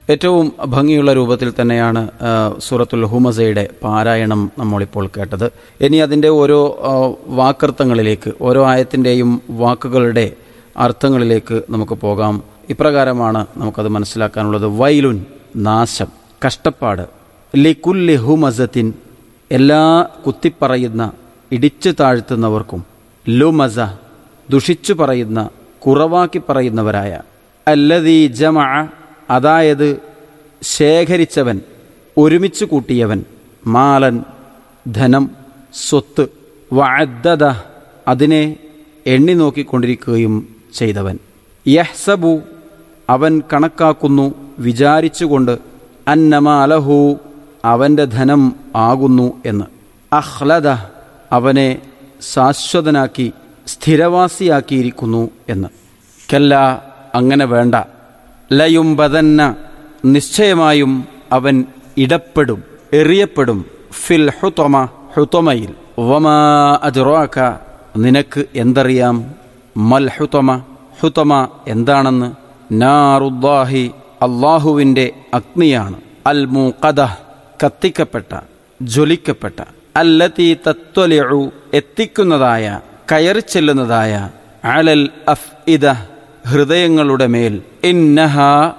ഏറ്റവും ഭംഗിയുള്ള രൂപത്തിൽ തന്നെയാണ് സൂറത്തുൽ ഹുമസയുടെ പാരായണം നമ്മളിപ്പോൾ കേട്ടത്. ഇനി അതിൻ്റെ ഓരോ വാക്കർത്ഥങ്ങളിലേക്ക്, ഓരോ ആയത്തിൻ്റെയും വാക്കുകളുടെ അർത്ഥങ്ങളിലേക്ക് നമുക്ക് പോകാം. ഇപ്രകാരമാണ് നമുക്കത് മനസ്സിലാക്കാനുള്ളത്. വൈലുൻ, നാശം, കഷ്ടപ്പാട്. ലികുല്ലി ഹുമസത്തിൻ, എല്ലാ കുത്തിപ്പറയുന്ന, ഇടിച്ചു താഴ്ത്തുന്നവർക്കും. ലുമസ, ദുഷിച്ചു പറയുന്ന, കുറവാക്കി പറയുന്നവരായ. അല്ലദീ ജമഅ, അതായത് ശേഖരിച്ചവൻ, ഒരുമിച്ച് കൂട്ടിയവൻ. മാലൻ, ധനം, സ്വത്ത്. വഅദ്ദദ, അതിനെ എണ്ണി നോക്കിക്കൊണ്ടിരിക്കുകയും ചെയ്തവൻ. യഹ്സബു, അവൻ കണക്കാക്കുന്നു, വിചാരിച്ചുകൊണ്ട്. അന്നമാലഹു, അവൻ്റെ ധനം ആകുന്നു എന്ന്. അഖ്ലദ, അവനെ ശാശ്വതനാക്കി, സ്ഥിരവാസിയാക്കിയിരിക്കുന്നു എന്ന്. കല്ല, അങ്ങനെ വേണ്ട. ലയുംബദന്ന, നിശ്ചയമായും അവൻ ഇടപെടും, എറിയപ്പെടും. ഫിൽ ഹുതമ, ഹുതമയിൽ. വമാ അദ്റാക, നിനക്ക് എന്തറിയാം. മൽ ഹുതമ, ഹുതമ എന്താണെന്ന്. നാറുല്ലാഹി, അള്ളാഹുവിൻ്റെ അഗ്നിയാണ്. അൽ മൂഖദ, കത്തിക്കപ്പെട്ട, ജ്വലിക്കപ്പെട്ട. അല്ലതി തത്വലിഉ, എത്തിക്കുന്നതായ, കയറിച്ചെല്ലുന്നതായ. അലൽ അഫ്ഇദ, ഹൃദയങ്ങളുടെ മേൽ. ഇന്നഹ,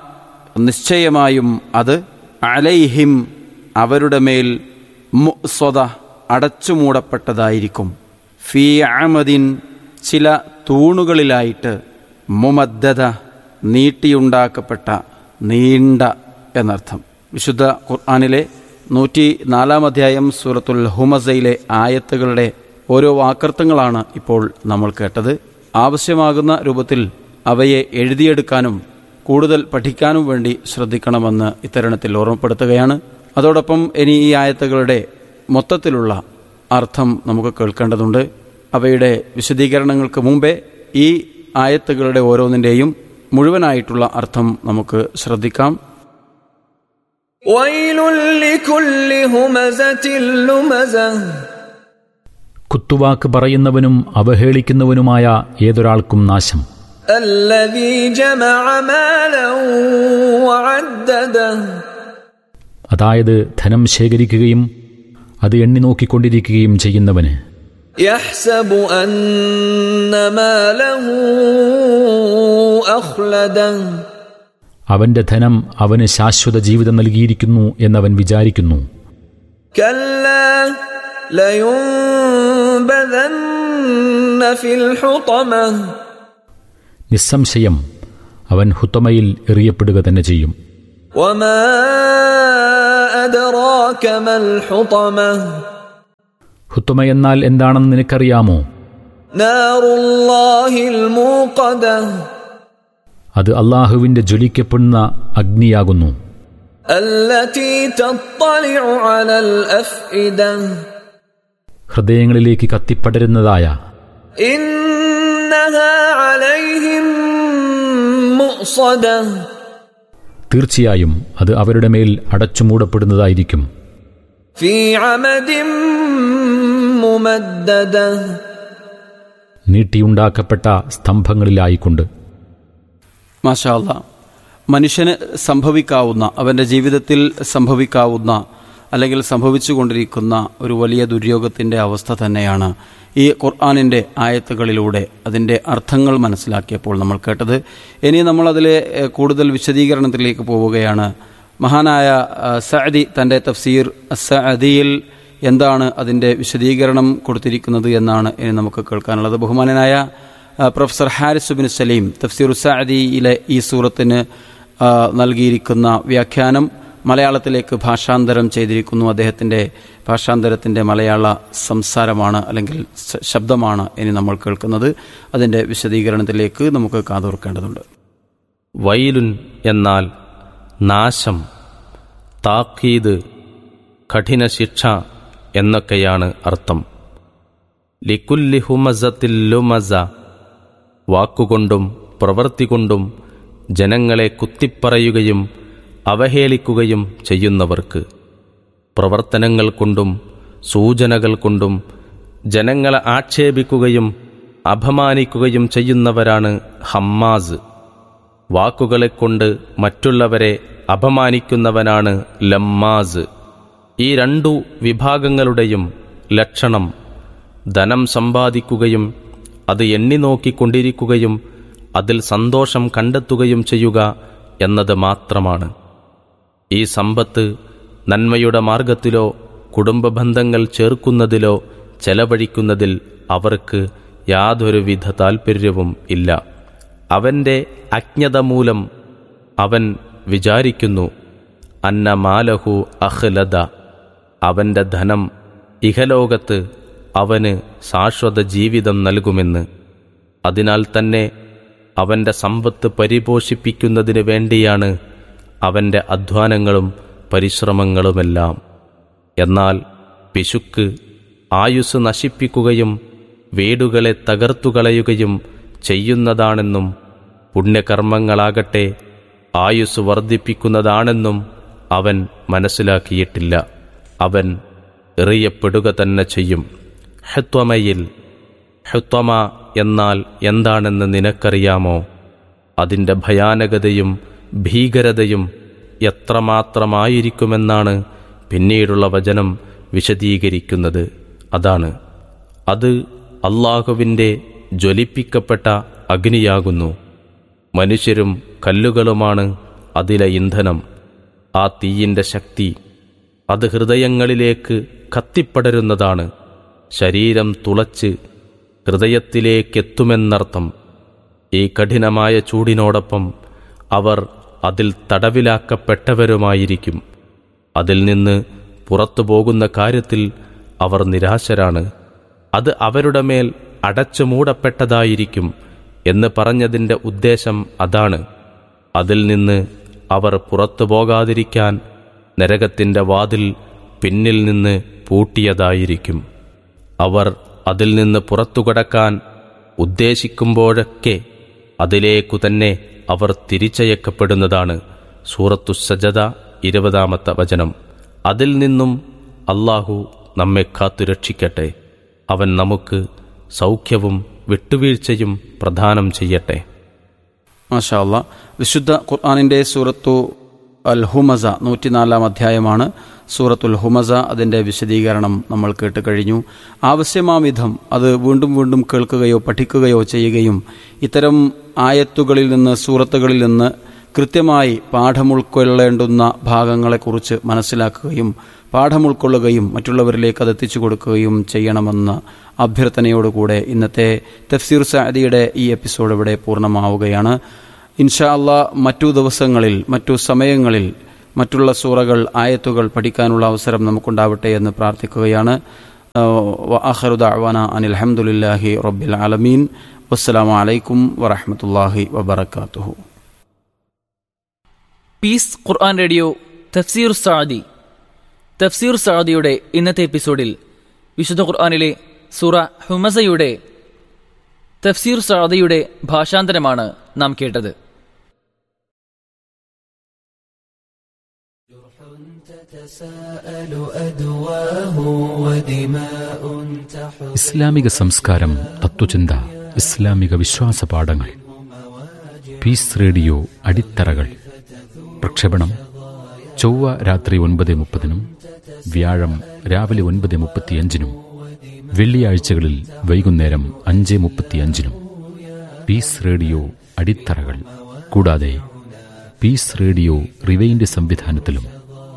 നിശ്ചയമായും അത്. അലൈഹിം, അവരുടെ മേൽ. മുഅ്സദ, അടച്ചുമൂടപ്പെട്ടതായിരിക്കും. ഫീ അമദിൻ, ചില തൂണുകളിലായിട്ട്. മുമദ്ദദ, നീട്ടിയുണ്ടാക്കപ്പെട്ട, നീണ്ട എന്നർത്ഥം. വിശുദ്ധ ഖുർആനിലെ 104 അധ്യായം സൂറത്തുൽ ഹുമസയിലെ ആയത്തുകളുടെ ഓരോ വാക്കർത്ഥങ്ങളാണ് ഇപ്പോൾ നമ്മൾ കേട്ടത്. ആവശ്യമാകുന്ന രൂപത്തിൽ അവയെ എഴുതിയെടുക്കാനും കൂടുതൽ പഠിക്കാനും വേണ്ടി ശ്രദ്ധിക്കണമെന്ന് ഇത്തരുണത്തിൽ ഓർമ്മപ്പെടുത്തുകയാണ്. അതോടൊപ്പം ഇനി ഈ ആയത്തുകളുടെ മൊത്തത്തിലുള്ള അർത്ഥം നമുക്ക് കേൾക്കേണ്ടതുണ്ട്. അവയുടെ വിശദീകരണങ്ങൾക്ക് മുമ്പേ ഈ ആയത്തുകളുടെ ഓരോന്നിൻ്റെയും മുഴുവനായിട്ടുള്ള അർത്ഥം നമുക്ക് ശ്രദ്ധിക്കാം. കുത്തുവാക്ക് പറയുന്നവനും അവഹേളിക്കുന്നവനുമായ ഏതൊരാൾക്കും നാശം. അതായത് ധനം ശേഖരിക്കുകയും അത് എണ്ണി നോക്കിക്കൊണ്ടിരിക്കുകയും ചെയ്യുന്നവന്. യഹ്സബു അന്ന മാലഹു അഖ്ലദ, അവന്റെ ധനം അവന് ശാശ്വത ജീവിതം നൽകിയിരിക്കുന്നു എന്നവൻ വിചാരിക്കുന്നു. കല്ലാ ലയുംബദന്ന ഫിൽ ഹുതമ, നിസ്സംശയം അവൻ ഹുതമയിൽ എറിയപ്പെടുക തന്നെ ചെയ്യും. വമാ അദ്റാക മൽ ഹുതമ, ഹുതമ എന്നാൽ എന്താണെന്ന് നിനക്കറിയാമോ? നാറുല്ലാഹിൽ മൂഖദ, അത് അല്ലാഹുവിന്റെ ജ്വലിക്കപ്പെടുന്ന അഗ്നിയാകുന്നു. അല്ലതി തത്ലഉ അലൽ അഫ്ഇദ, ഹൃദയങ്ങളിലേക്ക് കത്തിപ്പടരുന്നതായ. ഇന്നഹാ അലൈഹിം മുഅ്സദ, തീർച്ചയായും അത് അവരുടെ മേൽ അടച്ചുമൂടപ്പെടുന്നതായിരിക്കും. ഫീ അമദിൻ മുമദ്ദദ, നീട്ടിയുണ്ടാക്കപ്പെട്ട സ്തംഭങ്ങളിലായിക്കൊണ്ട്. മാഷാ അല്ലാഹ്. മനുഷ്യന് സംഭവിക്കാവുന്ന, അവൻ്റെ ജീവിതത്തിൽ സംഭവിക്കാവുന്ന അല്ലെങ്കിൽ സംഭവിച്ചുകൊണ്ടിരിക്കുന്ന ഒരു വലിയ ദുര്യോഗത്തിൻ്റെ അവസ്ഥ തന്നെയാണ് ഈ ഖുർആനിൻ്റെ ആയത്തുകളിലൂടെ അതിൻ്റെ അർത്ഥങ്ങൾ മനസ്സിലാക്കിയപ്പോൾ നമ്മൾ കേട്ടത്. ഇനി നമ്മളതിലെ കൂടുതൽ വിശദീകരണത്തിലേക്ക് പോവുകയാണ്. മഹാനായ സഅദി തൻ്റെ തഫ്സീർ സഅദിയിൽ എന്താണ് അതിൻ്റെ വിശദീകരണം കൊടുത്തിരിക്കുന്നത് എന്നാണ് ഇനി നമുക്ക് കേൾക്കാനുള്ളത്. ബഹുമാനനായ പ്രൊഫസർ ഹാരിസ് ബിൻ സലീം തഫ്സീർ സഅദിയിലെ ഈ സൂറത്തിന് നൽകിയിരിക്കുന്ന വ്യാഖ്യാനം മലയാളത്തിലേക്ക് ഭാഷാന്തരം ചെയ്തിരിക്കുന്നു. അദ്ദേഹത്തിൻ്റെ ഭാഷാന്തരത്തിൻ്റെ മലയാള സംസാരമാണ് അല്ലെങ്കിൽ ശബ്ദമാണ് ഇനി നമ്മൾ കേൾക്കുന്നത്. അതിൻ്റെ വിശദീകരണത്തിലേക്ക് നമുക്ക് കാതോർക്കേണ്ടതുണ്ട്. വൈലുൻ എന്നാൽ നാശം, താക്കീത്, കഠിന ശിക്ഷ എന്നൊക്കെയാണ് അർത്ഥം. ലികുല്ലി ഹുമസത്തിൽ ലുമസ, വാക്കുകൊണ്ടും പ്രവൃത്തി കൊണ്ടും ജനങ്ങളെ കുത്തിപ്പറയുകയും അവഹേളിക്കുകയും ചെയ്യുന്നവർക്ക്. പ്രവർത്തനങ്ങൾ കൊണ്ടും സൂചനകൾ കൊണ്ടും ജനങ്ങളെ ആക്ഷേപിക്കുകയും അപമാനിക്കുകയും ചെയ്യുന്നവരാണ് ഹമ്മാസ്. വാക്കുകളെക്കൊണ്ട് മറ്റുള്ളവരെ അപമാനിക്കുന്നവനാണ് ലമ്മാസ്. ഈ രണ്ടു വിഭാഗങ്ങളുടെയും ലക്ഷണം ധനം സമ്പാദിക്കുകയും അത് എണ്ണി നോക്കിക്കൊണ്ടിരിക്കുകയും അതിൽ സന്തോഷം കണ്ടെത്തുകയും ചെയ്യുക എന്നത് മാത്രമാണ്. ഈ സമ്പത്ത് നന്മയുടെ മാർഗത്തിലോ കുടുംബബന്ധങ്ങൾ ചേർക്കുന്നതിലോ ചെലവഴിക്കുന്നതിൽ അവർക്ക് യാതൊരുവിധ താൽപ്പര്യവും ഇല്ല. അവൻ്റെ അജ്ഞത മൂലം അവൻ വിചാരിക്കുന്നു അന്ന മാലഹു അഖ്ലദ, അവൻ്റെ ധനം ഇഹലോകത്ത് അവന് ശാശ്വത ജീവിതം നൽകുമെന്ന്. അതിനാൽ തന്നെ അവൻ്റെ സമ്പത്ത് പരിപോഷിപ്പിക്കുന്നതിന് വേണ്ടിയാണ് അവൻ്റെ അധ്വാനങ്ങളും പരിശ്രമങ്ങളുമെല്ലാം. എന്നാൽ പിശുക്ക് ആയുസ് നശിപ്പിക്കുകയും വീടുകളെ തകർത്തുകളയുകയും ചെയ്യുന്നതാണെന്നും പുണ്യകർമ്മങ്ങളാകട്ടെ ആയുസ് വർദ്ധിപ്പിക്കുന്നതാണെന്നും അവൻ മനസ്സിലാക്കിയിട്ടില്ല. അവൻ എറിയപ്പെടുക തന്നെ ചെയ്യും. ഹുത്വമയിൽ ഹുത്വമ എന്നാൽ എന്താണെന്ന് നിനക്കറിയാമോ? അതിൻ്റെ ഭയാനകതയും ഭീകരതയും എത്രമാത്രമായിരിക്കുമെന്നാണ് പിന്നീടുള്ള വചനം വിശദീകരിക്കുന്നത്. അതാണ്, അത് അല്ലാഹുവിൻ്റെ ജ്വലിപ്പിക്കപ്പെട്ട അഗ്നിയാകുന്നു. മനുഷ്യരും കല്ലുകളുമാണ് അതിലെ ഇന്ധനം. ആ തീയിൻ്റെ ശക്തി അത് ഹൃദയങ്ങളിലേക്ക് കത്തിപ്പടരുന്നതാണ്. ശരീരം തുളച്ച് ഹൃദയത്തിലേക്കെത്തുമെന്നർത്ഥം. ഈ കഠിനമായ ചൂടിനോടൊപ്പം അവർ അതിൽ തടവിലാക്കപ്പെട്ടവരുമായിരിക്കും. അതിൽ നിന്ന് പുറത്തു പോകുന്ന കാര്യത്തിൽ അവർ നിരാശരാണ്. അത് അവരുടെ മേൽ അടച്ചു മൂടപ്പെട്ടതായിരിക്കും എന്ന് പറഞ്ഞതിൻ്റെ ഉദ്ദേശം അതാണ്. അതിൽ നിന്ന് അവർ പുറത്തു പോകാതിരിക്കാൻ നരകത്തിൻ്റെ വാതിൽ പിന്നിൽ നിന്ന് പൂട്ടിയതായിരിക്കും. അവർ അതിൽ നിന്ന് പുറത്തു കടക്കാൻ ഉദ്ദേശിക്കുമ്പോഴൊക്കെ അതിലേക്കു തന്നെ അവർ തിരിച്ചയക്കപ്പെടുന്നതാണ്. സൂറത്തുസ്സജദ 20-ാമത്തെ വചനം. അതിൽ നിന്നും അല്ലാഹു നമ്മെ കാത്തുരക്ഷിക്കട്ടെ. അവൻ നമുക്ക് സൗഖ്യവും വിട്ടുവീഴ്ചയും പ്രദാനം ചെയ്യട്ടെ. മാഷാ അല്ലാഹ്. വിശുദ്ധ ഖുർആനിൻ്റെ സൂറത്തു അൽ ഹുമസ 104-ാം അധ്യായമാണ് സൂറത്തുൽ ഹുമസ. അതിൻ്റെ വിശദീകരണം നമ്മൾ കേട്ട് കഴിഞ്ഞു. ആവശ്യമാം വിധം അത് വീണ്ടും വീണ്ടും കേൾക്കുകയോ പഠിക്കുകയോ ചെയ്യുകയും ഇത്തരം ആയത്തുകളിൽ നിന്ന്, സൂറത്തുകളിൽ നിന്ന് കൃത്യമായി പാഠമുൾക്കൊള്ളേണ്ടുന്ന ഭാഗങ്ങളെക്കുറിച്ച് മനസ്സിലാക്കുകയും പാഠം ഉൾക്കൊള്ളുകയും മറ്റുള്ളവരിലേക്ക് അത് എത്തിച്ചു കൊടുക്കുകയും ചെയ്യണമെന്ന അഭ്യർത്ഥനയോടുകൂടെ ഇന്നത്തെ തഫ്സീർ സഅദിയുടെ ഈ എപ്പിസോഡ് ഇവിടെ പൂർണ്ണമാവുകയാണ്. ഇൻഷാ അല്ലാഹ് മറ്റു ദിവസങ്ങളിൽ, മറ്റു സമയങ്ങളിൽ മറ്റുള്ള സൂറകൾ, ആയത്തുകൾ പഠിക്കാനുള്ള അവസരം നമുക്കുണ്ടാവട്ടെ എന്ന് പ്രാർത്ഥിക്കുകയാണ്. വആഖിറു ദഅ്വാനാ അനിൽ ഹംദുലില്ലാഹി റബ്ബിൽ ആലമീൻ. വസ്സലാമു അലൈക്കും വറഹ്മത്തുള്ളാഹി വബറകാതുഹു. പീസ് ഖുർആൻ റേഡിയോ തഫ്സീർ സഅദി. തഫ്സീർ സഅദിയുടെ ഇന്നത്തെ എപ്പിസോഡിൽ വിശുദ്ധ ഖുർആനിലെ സൂറ ഹുമസയുടെ തഫ്സീർ സഅദിയുടെ ഭാഷാന്തരമാണ് നാം കേട്ടത്. ഇസ്ലാമിക സംസ്കാരം, തത്വചിന്ത, ഇസ്ലാമിക വിശ്വാസ പാഠങ്ങൾ. Piece radio അടിത്തറകൾ. പ്രക്ഷേപണം ചൊവ്വ രാത്രി 9:30, വ്യാഴം രാവിലെ 9:35, വെള്ളിയാഴ്ചകളിൽ വൈകുന്നേരം 5:35. Piece radio അടിത്തറകൾ. കൂടാതെ പീസ് റേഡിയോ റിവൈൻഡ് സംവിധാനത്തിലും